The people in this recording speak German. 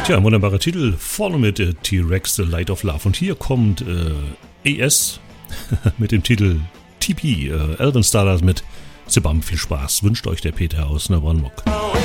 Tja, ein wunderbarer Titel. Vorne mit T-Rex, The Light of Love. Und hier kommt ES mit dem Titel TP. Alvin Stardust mit Zibam. Viel Spaß. Wünscht euch der Peter aus Nirvanmok.